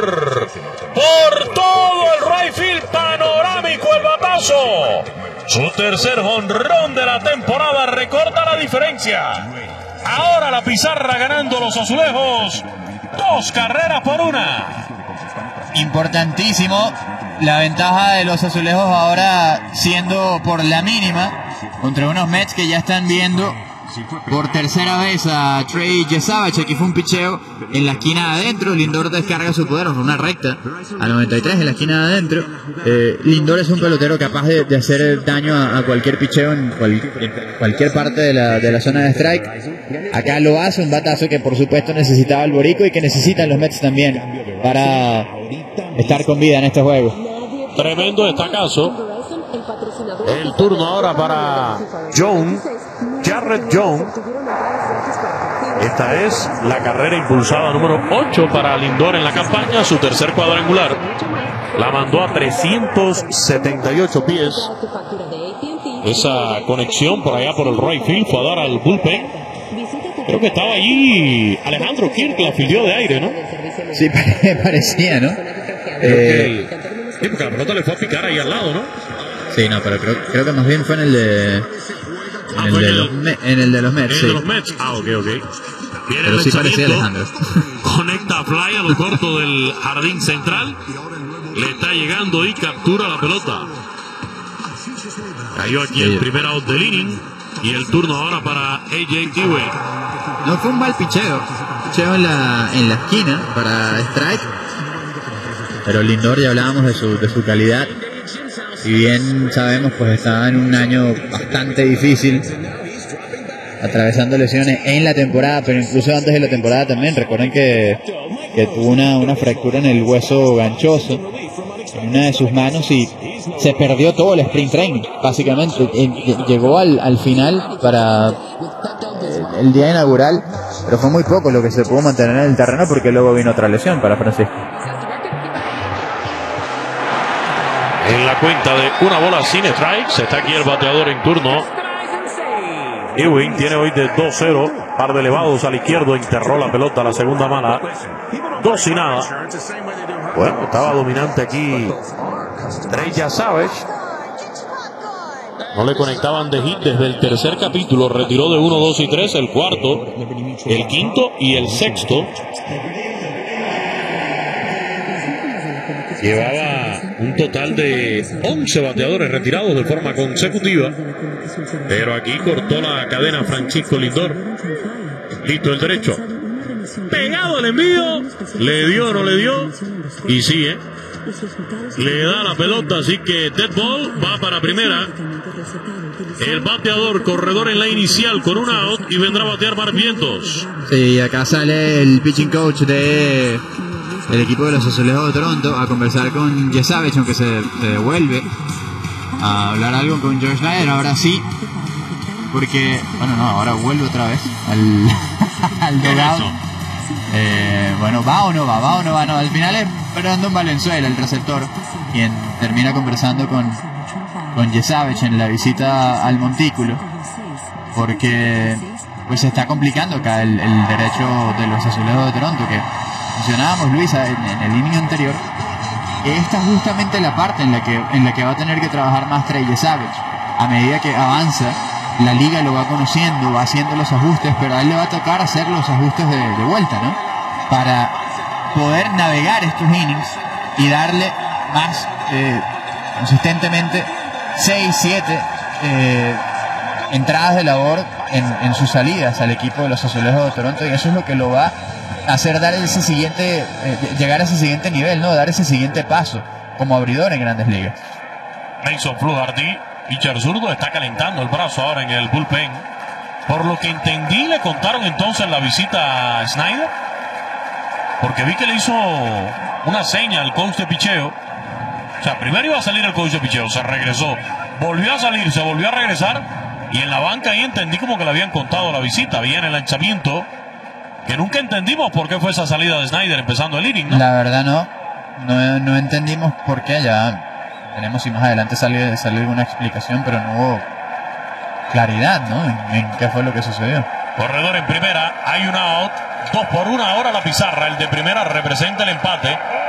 Lindor. Por todo el right field, panorámico el batazo. Su tercer jonrón de la temporada recorta la diferencia. Ahora la pizarra ganando los azulejos. 2 carreras por 1. Importantísimo. La ventaja de los azulejos ahora siendo por la mínima contra unos Mets que ya están viendo por tercera vez a Trey Yesavage. Aquí fue un picheo en la esquina de adentro. Lindor descarga su poder, una recta a 93 en la esquina de adentro. Lindor es un pelotero capaz de hacer daño a cualquier picheo en cualquier parte de la zona de strike. Acá lo hace, un batazo que por supuesto necesitaba el Borico y que necesitan los Mets también para estar con vida en este juego. Tremendo destacazo. El turno ahora para Jarrett Jones. Esta es la carrera impulsada número 8 para Lindor en la campaña, su tercer cuadrangular. La mandó a 378 pies. Esa conexión por allá por el right field fue a dar al bullpen. Creo que estaba allí Alejandro Kirk, la fildeó de aire, ¿no? Sí, parecía, ¿no? Sí, porque la pelota le fue a picar ahí al lado, ¿no? Sí, no, pero creo que más bien fue en el de... En el de los Mets. En el de los Mets. Ok. Viene pero el sí parecía Alejandro. Conecta fly a lo corto del jardín central. Le está llegando y captura la pelota. Cayó aquí el primer out del inning. Y el turno ahora para AJ Ewing. No fue un mal picheo. Picheo en la esquina para strike. Pero Lindor, ya hablábamos de su calidad. Si bien sabemos, pues estaba en un año bastante difícil, atravesando lesiones en la temporada, pero incluso antes de la temporada también. Recuerden que tuvo una fractura en el hueso ganchoso en una de sus manos y se perdió todo el sprint training, básicamente. Llegó al final para el día inaugural, pero fue muy poco lo que se pudo mantener en el terreno porque luego vino otra lesión para Francisco. En la cuenta de 1 bola sin strikes, está aquí el bateador en turno. Ewing tiene hoy de 2-0, par de elevados al izquierdo, enterró la pelota a la segunda mala, 2 y nada. Bueno, estaba dominante aquí Trey Yesavage. No le conectaban de hit desde el tercer capítulo, retiró de 1, 2 y 3, el cuarto, el quinto y el sexto. Llevaba un total de 11 bateadores retirados de forma consecutiva. Pero aquí cortó la cadena Francisco Lindor. Listo el derecho. Pegado el envío. Le dio o no le dio. Y sigue. Le da la pelota, así que dead ball, va para primera. El bateador, corredor en la inicial con un out y vendrá a batear Mark Vientos. Sí, acá sale el pitching coach de el equipo de los Azulejos de Toronto a conversar con Yesavage, aunque se devuelve a hablar algo con George Snyder. Ahora sí, porque ahora vuelve otra vez al dugout. Bueno, va o no va. Al final es Brandon Valenzuela, el receptor, quien termina conversando con Yesavage en la visita al montículo, porque pues se está complicando acá el derecho de los Azulejos de Toronto, que mencionábamos, Luisa, en el inning anterior. Esta es justamente la parte en la que va a tener que trabajar más Trey Yesavage. A medida que avanza, la liga lo va conociendo, va haciendo los ajustes, pero a él le va a tocar hacer los ajustes de vuelta, ¿no? Para poder navegar estos innings y darle más consistentemente 6, 7 entradas de labor en sus salidas al equipo de los Azulejos de Toronto, y eso es lo que lo va a hacer dar ese siguiente, llegar a ese siguiente nivel, ¿no? Dar ese siguiente paso como abridor en Grandes Ligas. Mason Fluharty, pitcher zurdo, está calentando el brazo ahora en el bullpen. Por lo que entendí, le contaron entonces la visita a Snyder, porque vi que le hizo una seña al coach de picheo. O sea, primero iba a salir el coach de picheo, se regresó, volvió a salir, se volvió a regresar, y en la banca ahí entendí como que le habían contado la visita. Había en el lanzamiento, que nunca entendimos por qué fue esa salida de Snyder empezando el inning, ¿no? La verdad no entendimos por qué. Ya veremos si más adelante sale alguna explicación, pero no hubo claridad, ¿no? En qué fue lo que sucedió. Corredor en primera, hay un out, 2-1 ahora la pizarra. El de primera representa el empate.